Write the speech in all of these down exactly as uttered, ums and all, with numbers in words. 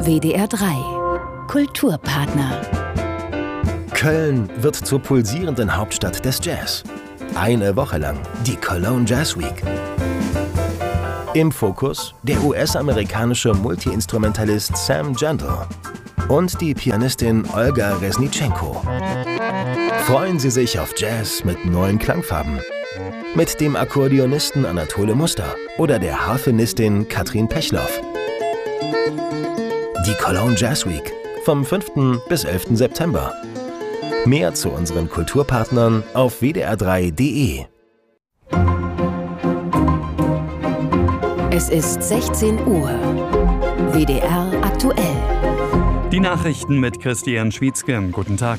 W D R drei Kulturpartner. Köln wird zur pulsierenden Hauptstadt des Jazz. Eine Woche lang die Cologne Jazz Week. Im Fokus der U S-amerikanische Multiinstrumentalist Sam Gentle und die Pianistin Olga Resnitschenko. Freuen Sie sich auf Jazz mit neuen Klangfarben. Mit dem Akkordeonisten Anatole Muster oder der Harfenistin Katrin Pechloff. Die Cologne Jazz Week vom fünften bis elften September. Mehr zu unseren Kulturpartnern auf w d r drei punkt d e. Es ist sechzehn Uhr. W D R aktuell. Die Nachrichten mit Christian Schwietzke. Guten Tag.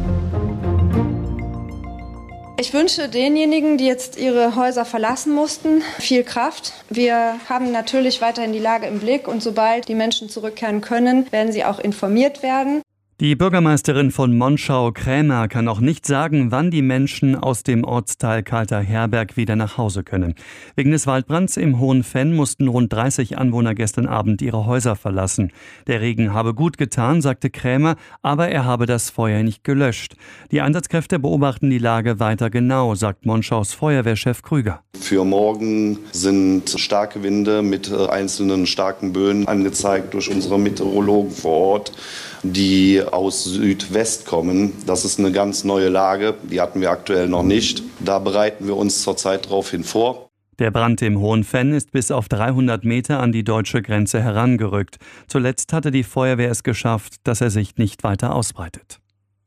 Ich wünsche denjenigen, die jetzt ihre Häuser verlassen mussten, viel Kraft. Wir haben natürlich weiterhin die Lage im Blick und sobald die Menschen zurückkehren können, werden sie auch informiert werden. Die Bürgermeisterin von Monschau, Krämer, kann noch nicht sagen, wann die Menschen aus dem Ortsteil Kalter Herberg wieder nach Hause können. Wegen des Waldbrands im Hohen Venn mussten rund dreißig Anwohner gestern Abend ihre Häuser verlassen. Der Regen habe gut getan, sagte Krämer, aber er habe das Feuer nicht gelöscht. Die Einsatzkräfte beobachten die Lage weiter genau, sagt Monschaus Feuerwehrchef Krüger. Für morgen sind starke Winde mit einzelnen starken Böen angezeigt durch unsere Meteorologen vor Ort, die aus Südwest kommen. Das ist eine ganz neue Lage, die hatten wir aktuell noch nicht. Da bereiten wir uns zurzeit darauf hin vor. Der Brand im Hohen Venn ist bis auf dreihundert Meter an die deutsche Grenze herangerückt. Zuletzt hatte die Feuerwehr es geschafft, dass er sich nicht weiter ausbreitet.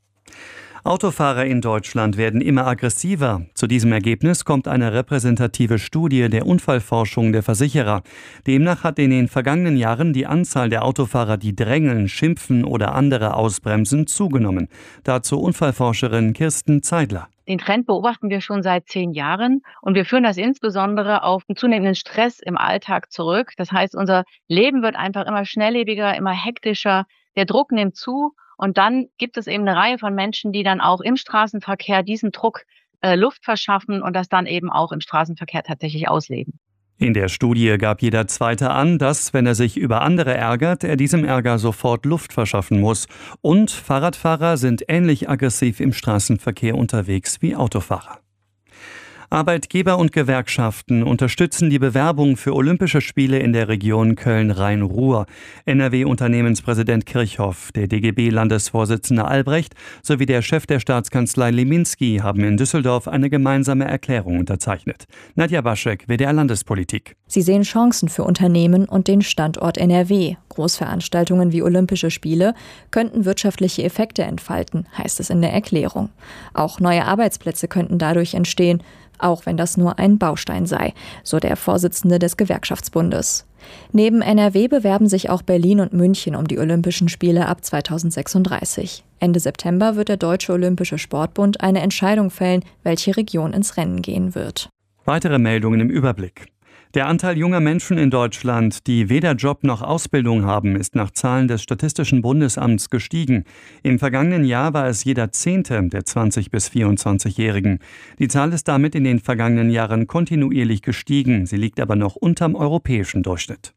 Autofahrer in Deutschland werden immer aggressiver. Zu diesem Ergebnis kommt eine repräsentative Studie der Unfallforschung der Versicherer. Demnach hat in den vergangenen Jahren die Anzahl der Autofahrer, die drängeln, schimpfen oder andere ausbremsen, zugenommen. Dazu Unfallforscherin Kirsten Zeidler. Den Trend beobachten wir schon seit zehn Jahren und wir führen das insbesondere auf den zunehmenden Stress im Alltag zurück. Das heißt, unser Leben wird einfach immer schnelllebiger, immer hektischer, der Druck nimmt zu. Und dann gibt es eben eine Reihe von Menschen, die dann auch im Straßenverkehr diesen Druck äh, Luft verschaffen und das dann eben auch im Straßenverkehr tatsächlich ausleben. In der Studie gab jeder Zweite an, dass, wenn er sich über andere ärgert, er diesem Ärger sofort Luft verschaffen muss. Und Fahrradfahrer sind ähnlich aggressiv im Straßenverkehr unterwegs wie Autofahrer. Arbeitgeber und Gewerkschaften unterstützen die Bewerbung für Olympische Spiele in der Region Köln-Rhein-Ruhr. N R W-Unternehmenspräsident Kirchhoff, der D G B-Landesvorsitzende Albrecht sowie der Chef der Staatskanzlei Leminski haben in Düsseldorf eine gemeinsame Erklärung unterzeichnet. Nadja Baschek, W D R Landespolitik. Sie sehen Chancen für Unternehmen und den Standort N R W. Großveranstaltungen wie Olympische Spiele könnten wirtschaftliche Effekte entfalten, heißt es in der Erklärung. Auch neue Arbeitsplätze könnten dadurch entstehen, auch wenn das nur ein Baustein sei, so der Vorsitzende des Gewerkschaftsbundes. Neben N R W bewerben sich auch Berlin und München um die Olympischen Spiele ab zweitausendsechsunddreißig. Ende September wird der Deutsche Olympische Sportbund eine Entscheidung fällen, welche Region ins Rennen gehen wird. Weitere Meldungen im Überblick. Der Anteil junger Menschen in Deutschland, die weder Job noch Ausbildung haben, ist nach Zahlen des Statistischen Bundesamts gestiegen. Im vergangenen Jahr war es jeder Zehnte der zwanzig- bis vierundzwanzigjährigen. Die Zahl ist damit in den vergangenen Jahren kontinuierlich gestiegen. Sie liegt aber noch unterm europäischen Durchschnitt.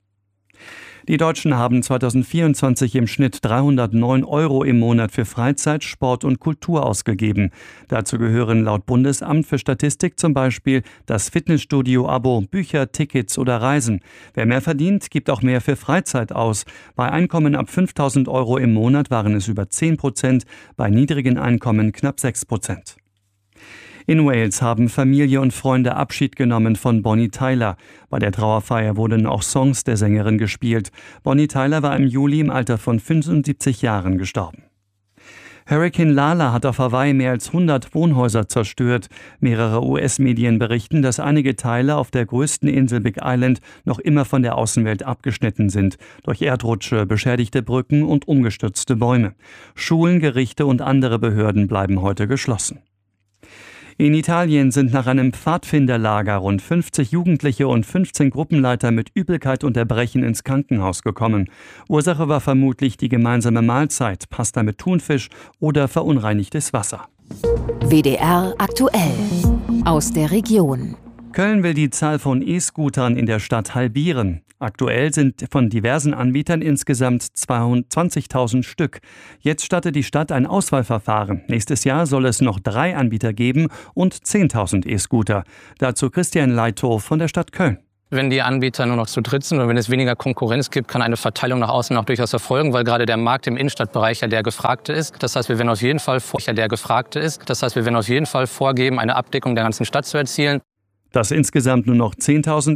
Die Deutschen haben zweitausendvierundzwanzig im Schnitt dreihundertneun Euro im Monat für Freizeit, Sport und Kultur ausgegeben. Dazu gehören laut Bundesamt für Statistik zum Beispiel das Fitnessstudio-Abo, Bücher, Tickets oder Reisen. Wer mehr verdient, gibt auch mehr für Freizeit aus. Bei Einkommen ab fünftausend Euro im Monat waren es über zehn Prozent, bei niedrigen Einkommen knapp sechs Prozent. In Wales haben Familie und Freunde Abschied genommen von Bonnie Tyler. Bei der Trauerfeier wurden auch Songs der Sängerin gespielt. Bonnie Tyler war im Juli im Alter von fünfundsiebzig Jahren gestorben. Hurrikan Lala hat auf Hawaii mehr als hundert Wohnhäuser zerstört. Mehrere U S-Medien berichten, dass einige Teile auf der größten Insel Big Island noch immer von der Außenwelt abgeschnitten sind. Durch Erdrutsche, beschädigte Brücken und umgestürzte Bäume. Schulen, Gerichte und andere Behörden bleiben heute geschlossen. In Italien sind nach einem Pfadfinderlager rund fünfzig Jugendliche und fünfzehn Gruppenleiter mit Übelkeit und Erbrechen ins Krankenhaus gekommen. Ursache war vermutlich die gemeinsame Mahlzeit, Pasta mit Thunfisch oder verunreinigtes Wasser. W D R aktuell aus der Region. Köln will die Zahl von E-Scootern in der Stadt halbieren. Aktuell sind von diversen Anbietern insgesamt zwanzigtausend Stück. Jetzt startet die Stadt ein Auswahlverfahren. Nächstes Jahr soll es noch drei Anbieter geben und zehntausend E-Scooter. Dazu Christian Leithof von der Stadt Köln. Wenn die Anbieter nur noch zu dritt sind und wenn es weniger Konkurrenz gibt, kann eine Verteilung nach außen auch durchaus erfolgen, weil gerade der Markt im Innenstadtbereich ja der gefragte ist. Das heißt, wir werden auf jeden Fall vor, ja der gefragte ist. Das heißt, wir werden auf jeden Fall vorgeben, eine Abdeckung der ganzen Stadt zu erzielen. Dass insgesamt nur noch zehntausend